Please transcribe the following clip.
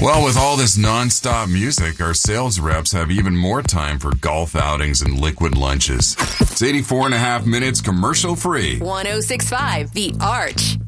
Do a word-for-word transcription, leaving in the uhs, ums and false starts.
Well, with all this nonstop music, our sales reps have even more time for golf outings and liquid lunches. It's eighty-four and a half minutes commercial free. one oh six point five The Arch.